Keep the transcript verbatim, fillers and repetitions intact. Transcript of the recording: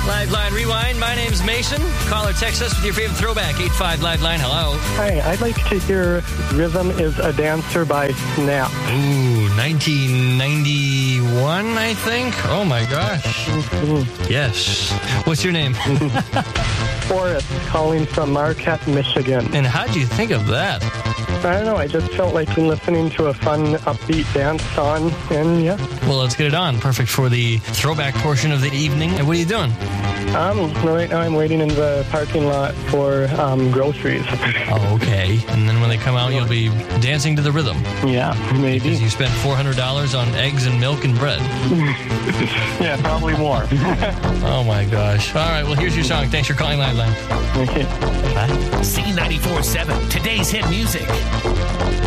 Liveline Rewind. My name's Mason. Call or text us with your favorite throwback. eight five Liveline. Hello. Hi, I'd like to hear Rhythm is a Dancer by Snap. Ooh, nineteen ninety-one, I think. Oh, my gosh. Mm-hmm. Yes. What's your name? Forrest, calling from Marquette, Michigan. And how'd you think of that? I don't know, I just felt like listening to a fun, upbeat dance song, and yeah. Well, let's get it on. Perfect for the throwback portion of the evening. And what are you doing? Um, right now I'm waiting in the parking lot for um, groceries. Oh, okay. And then when they come out, you'll be dancing to the rhythm. Yeah, maybe. Because you spent four hundred dollars on eggs and milk and bread. Yeah, probably more. Oh, my gosh. All right, well, here's your song. Thanks for calling Liveline. Okay. Bye. C ninety-four point seven, today's hit music.